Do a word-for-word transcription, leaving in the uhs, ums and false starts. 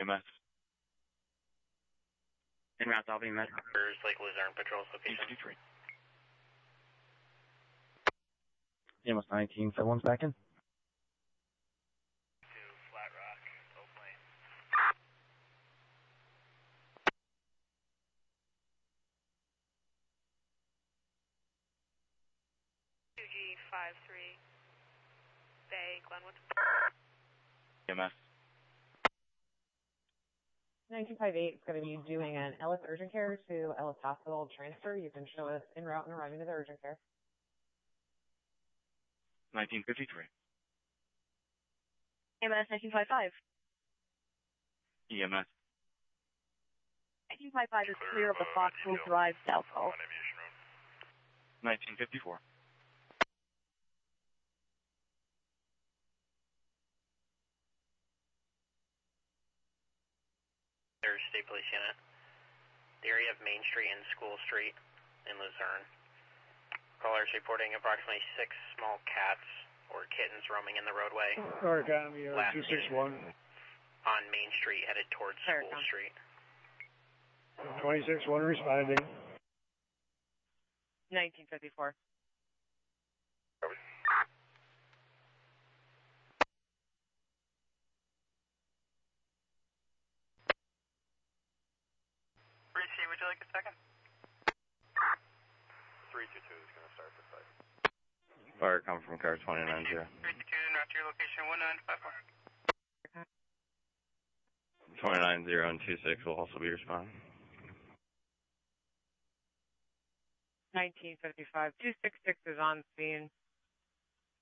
M S. En route, Albany Med. There's Lake Luzerne Patrol's location. fifty-three. M S nineteen, so one's back in. To Flat Rock, Oak Lane. two G five three, Bay, Glenwood. M S. nineteen fifty-eight is going to be doing an Ellis Urgent Care to Ellis Hospital transfer. You can show us en route and arriving to the urgent care. nineteen fifty-three. M S nineteen fifty-five. E M S. nineteen fifty-five is clear of the Foxwell Drive South Hall. nineteen fifty-four. There's State Police Unit. The area of Main Street and School Street in Luzerne. Callers reporting approximately six small cats or kittens roaming in the roadway. Star Academy, uh, Last two six one. On Main Street headed towards School Paracom. Street. twenty-six one responding. nineteen fifty-four. Richie, would you like a second? three two two is going to start the fight. Fire coming from car twenty-nine zero. three two two, not to your location, one nine five four. twenty-nine zero and two six will also be responding. nineteen fifty-five. two six six is on scene.